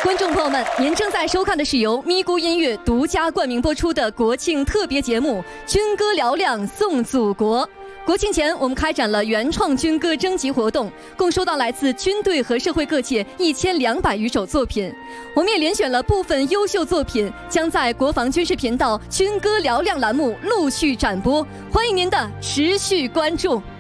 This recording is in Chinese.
观众朋友们，您正在收看的是由咪咕音乐独家冠名播出的国庆特别节目《军歌嘹亮颂祖国》。国庆前，我们开展了原创军歌征集活动，共收到来自军队和社会各界1200余首作品。我们也连选了部分优秀作品，将在国防军事频道《军歌嘹亮》栏目陆续展播，欢迎您的持续关注。